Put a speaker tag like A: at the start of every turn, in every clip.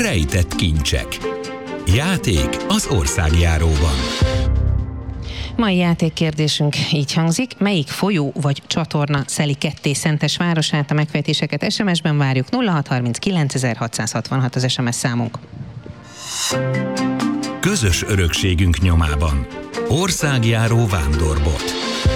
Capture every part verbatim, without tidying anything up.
A: Rejtett kincsek. Játék az országjáróban.
B: Mai játékkérdésünk így hangzik: melyik folyó vagy csatorna szeli ketté Szentes városát? A megfejtéseket es em es-ben várjuk. Nulla hat harminc kilencezer-hatszázhatvanhat az es em es számunk.
A: Közös örökségünk nyomában. Országjáró vándorbolt.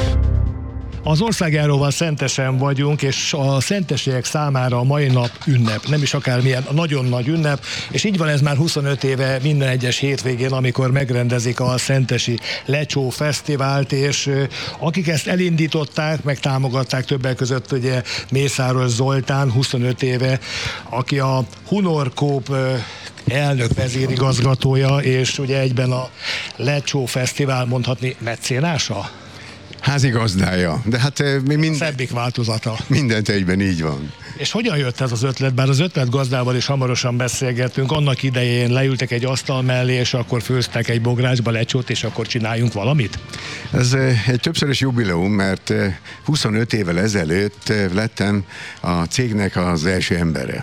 C: Az országjáróval Szentesen vagyunk, és a szentesiek számára a mai nap ünnep, nem is akármilyen, nagyon nagy ünnep, és így van ez már huszonöt éve minden egyes hétvégén, amikor megrendezik a Szentesi Lecsó Fesztivált, és akik ezt elindították, meg támogatták többek között ugye Mészáros Zoltán huszonöt éve, aki a Hunorkóp elnök vezérigazgatója, és ugye egyben a Lecsó Fesztivál mondhatni mecénása?
D: Házigazdája, de hát mi minden...
C: Szebbik változata.
D: Mindent egyben így van.
C: És hogyan jött ez az ötlet? Bár az ötletgazdával is hamarosan beszélgettünk, annak idején leültek egy asztal mellé, és akkor főztek egy bográcsba lecsót, és akkor csináljunk valamit?
D: Ez egy többszörös jubileum, mert huszonöt évvel ezelőtt lettem a cégnek az első embere.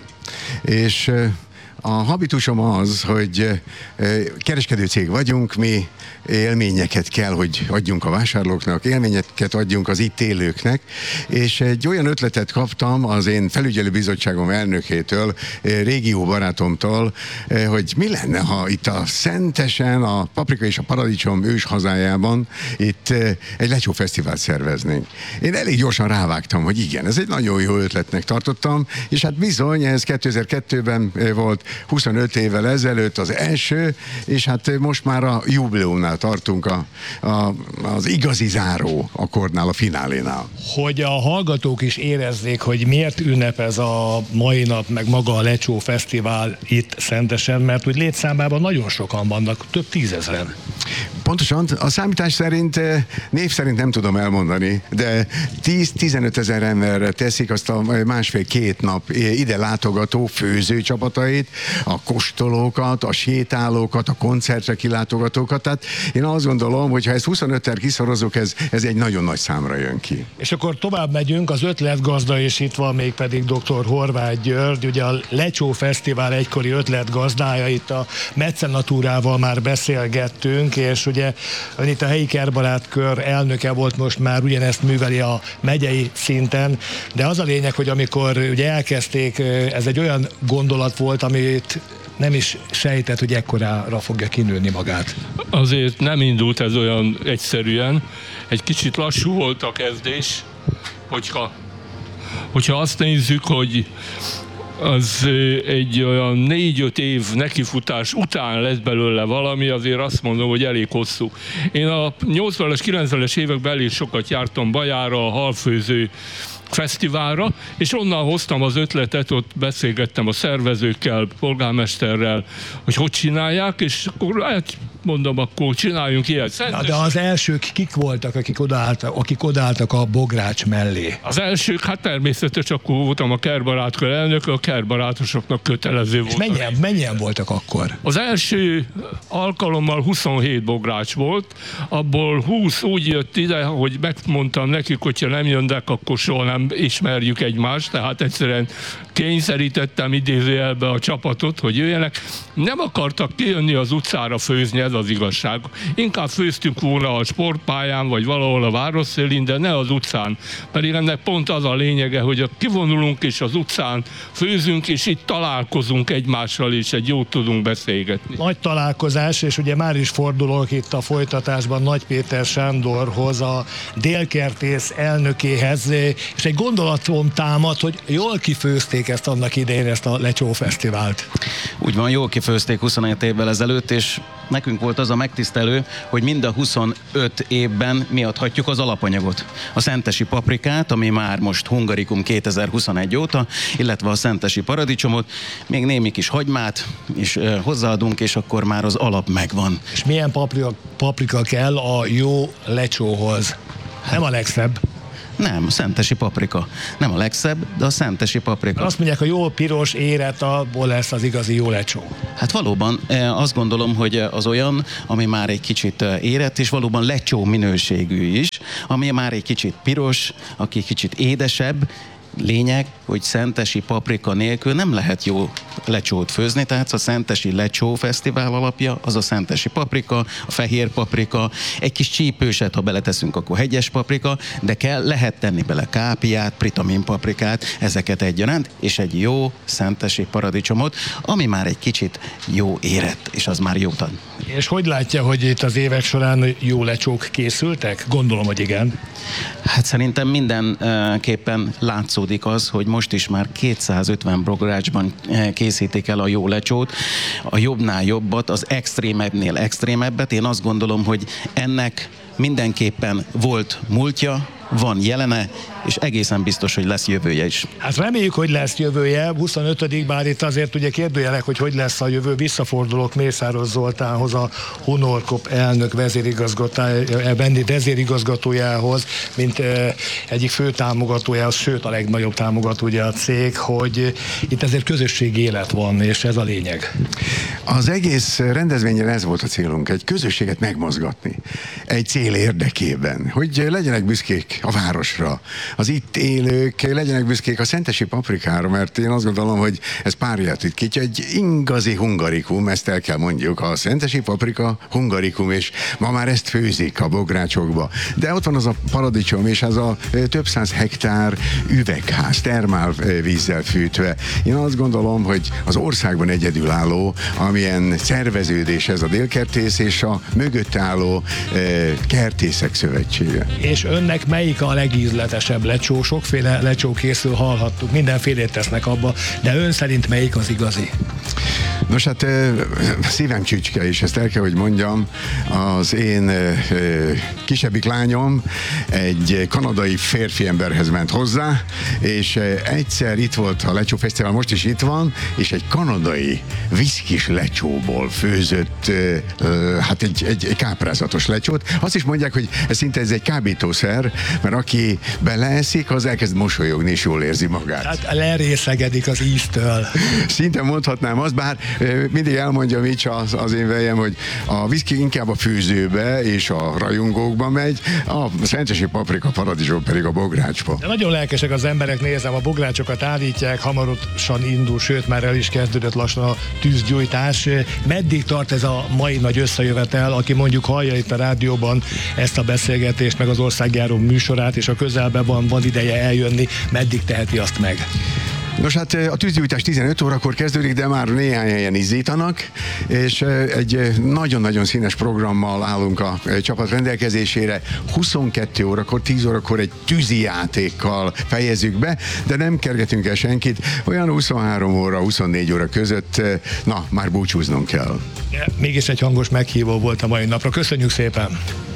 D: És a habitusom az, hogy kereskedő cég vagyunk, mi élményeket kell, hogy adjunk a vásárlóknak, élményeket adjunk az itt élőknek, és egy olyan ötletet kaptam az én felügyelőbizottságom elnökétől, régió barátomtól, hogy mi lenne, ha itt a Szentesen, a Paprika és a Paradicsom ős hazájában itt egy Lecsó Fesztivált szerveznénk. Én elég gyorsan rávágtam, hogy igen, ez egy nagyon jó ötletnek tartottam, és hát bizony, ez kétezer-kettőben volt, huszonöt évvel ezelőtt az első, és hát most már a jubileumnál tartunk, a, a, az igazi záró akkordnál, a finálénál.
C: Hogy a hallgatók is érezzék, hogy miért ünnep ez a mai nap, meg maga a Lecsó Fesztivál itt Szentesen, mert úgy létszámában nagyon sokan vannak, több tízezren.
D: Pontosan, a számítás szerint, név szerint nem tudom elmondani, de tíz-tizenöt ezer emberre teszik azt a másfél-két nap ide látogató főző csapatait, a kóstolókat, a sétálókat, a koncertre kilátogatókat. Tehát én azt gondolom, hogy ha ezt huszonöttel kiszorozunk, ez, ez egy nagyon nagy számra jön ki.
C: És akkor tovább megyünk, az ötletgazda is itt van, még pedig doktor Horváth György, ugye a Lecsó Fesztivál egykori ötletgazdája, itt a mecenatúrával már beszélgettünk, és ugye ön itt a helyi kertbarátkör elnöke volt, most már ugyanezt műveli a megyei szinten, de az a lényeg, hogy amikor ugye elkezdték, ez egy olyan gondolat volt, amit nem is sejtett, hogy ekkorára fogja kinőni magát.
E: Azért nem indult ez olyan egyszerűen. Egy kicsit lassú volt a kezdés, hogyha, hogyha azt nézzük, hogy az egy olyan négy-öt év nekifutás után lesz belőle valami, azért azt mondom, hogy elég hosszú. Én a nyolcvanas, kilencvenes években elég sokat jártam Bajára, a halfőző fesztiválra, és onnan hoztam az ötletet, ott beszélgettem a szervezőkkel, polgármesterrel, hogy hogy csinálják, és akkor hát mondom, akkor csináljunk ilyet.
C: Na, de az elsők kik voltak, akik odaálltak, akik odaálltak a bogrács mellé?
E: Az elsők, hát természetesen akkor voltam a kertbarátkör elnöke, a kertbarátosoknak kötelező volt.
C: És mennyien, mennyien voltak akkor?
E: Az első alkalommal huszonhét bogrács volt, abból húsz úgy jött ide, hogy megmondtam nekik, hogyha nem jönnek, akkor soha nem ismerjük egymást, tehát egyszerűen kényszerítettem idézőjelbe a csapatot, hogy jöjjenek. Nem akartak kijönni az utcára főzni, ez az igazság. Inkább főztünk volna a sportpályán, vagy valahol a városszélén, de ne az utcán. Pedig ennek pont az a lényege, hogy kivonulunk és az utcán főzünk, és itt találkozunk egymással, és egy jót tudunk beszélgetni.
C: Nagy találkozás, és ugye már is fordulok itt a folytatásban Nagy Péter Sándorhoz, a Délkertész elnökéhez, és egy gondolatom támad, hogy jól kifőzték ezt annak idején, ezt a Lecsó Fesztivált.
F: Úgy van, jól kifőzték huszonöt évvel ezelőtt, és nekünk volt az a megtisztelő, hogy mind a huszonöt évben mi adhatjuk az alapanyagot. A szentesi paprikát, ami már most Hungarikum kétezer-huszonegy óta, illetve a szentesi paradicsomot, még némi kis hagymát is hozzáadunk, és akkor már az alap megvan.
C: És milyen paprika, paprika kell a jó lecsóhoz? Nem a legszebb.
F: Nem, a szentesi paprika. Nem a legszebb, de a szentesi paprika.
C: Azt mondják, a jó piros éret, abból lesz az igazi jó lecsó.
F: Hát valóban azt gondolom, hogy az olyan, ami már egy kicsit érett, és valóban lecsó minőségű is, ami már egy kicsit piros, aki kicsit édesebb. Lényeg, hogy szentesi paprika nélkül nem lehet jó lecsót főzni, tehát a Szentesi Lecsó Fesztivál alapja az a szentesi paprika, a fehér paprika, egy kis csípőset, ha beleteszünk, akkor hegyes paprika, de kell, lehet tenni bele kápiát, pritamin paprikát, ezeket egyaránt, és egy jó szentesi paradicsomot, ami már egy kicsit jó érett, és az már jót ad.
C: És hogy látja, hogy itt az évek során jó lecsók készültek? Gondolom, hogy igen.
F: Hát szerintem mindenképpen látszódik az, hogy most is már kétszázötven bográcsban készítik el a jó lecsót, a jobbnál jobbat, az extrémebbnél extrémebbet. Én azt gondolom, hogy ennek mindenképpen volt múltja, van jelene, és egészen biztos, hogy lesz jövője is.
C: Hát reméljük, hogy lesz jövője. huszonötödik bár itt azért ugye kérdőjelek, hogy hogy lesz a jövő. Visszafordulok Mészáros Zoltánhoz, a Honorkop elnök vezérigazgatójához, mint egyik fő támogatójához, sőt a legnagyobb támogató ugye a cég, hogy itt ezért közösségi élet van, és ez a lényeg.
D: Az egész rendezvényen ez volt a célunk, egy közösséget megmozgatni. Egy cél érdekében, hogy legyenek büszkék a városra, az itt élők legyenek büszkék a szentesi paprikára, mert én azt gondolom, hogy ez párját ritkítja, egy igazi hungarikum, ezt el kell mondjuk, a szentesi paprika hungarikum, és ma már ezt főzik a bográcsokba. De ott van az a paradicsom, és az a több száz hektár üvegház, termálvízzel fűtve. Én azt gondolom, hogy az országban egyedülálló, amilyen szerveződés ez a Délkertész és a mögött álló eh, Kertészek Szövetsége.
C: És önnek melyik a legízletesebb lecsó? Sokféle lecsó készül, hallhattuk, mindenfélét tesznek abba, de ön szerint melyik az igazi?
D: Nos hát szívem csücske, és ezt el kell, hogy mondjam, az én kisebbik lányom egy kanadai férfi emberhez ment hozzá, és egyszer itt volt a Lecsó Fesztivál, most is itt van, és egy kanadai viszkis lecsóból főzött hát egy, egy, egy káprázatos lecsót. Azt is mondják, hogy ez szinte ez egy kábítószer, mert aki beleeszik, az elkezd mosolyogni, és jól érzi magát.
C: Hát lerészegedik az íztől.
D: Szinte mondhatnám azt, bár mindig elmondja Mitch az, az én vejem, hogy a viszki inkább a főzőbe és a rajongókba megy, a szentesi paprika paradicsom pedig a bográcsba.
C: De nagyon lelkesek az emberek, nézem, a bográcsokat állítják, hamarosan indul, sőt már el is kezdődött lassan a tűzgyújtás. Meddig tart ez a mai nagy összejövetel, aki mondjuk hallja itt a rádióban ezt a beszélgetést, meg az országjáró műsorát, és a közelben van, van ideje eljönni, meddig teheti azt meg?
D: Nos hát a tűzgyújtás tizenöt órakor kezdődik, de már néhány helyen izzítanak, és egy nagyon-nagyon színes programmal állunk a csapat rendelkezésére. huszonkettő órakor, tíz órakor egy tűzi játékkal fejezzük be, de nem kergetünk el senkit. Olyan huszonhárom óra, huszonnégy óra között, na, már búcsúznunk kell.
C: Mégis egy hangos meghívó volt a mai napra. Köszönjük szépen!